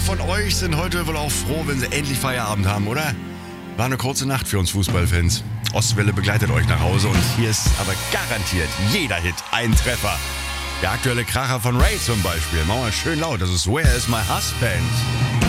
von euch sind heute wohl auch froh, wenn sie endlich Feierabend haben, oder? War eine kurze Nacht für uns Fußballfans. Ostwelle begleitet euch nach Hause und hier ist aber garantiert jeder Hit ein Treffer. Der aktuelle Kracher von Ray zum Beispiel. Machen wir schön laut. Das ist Where is my husband?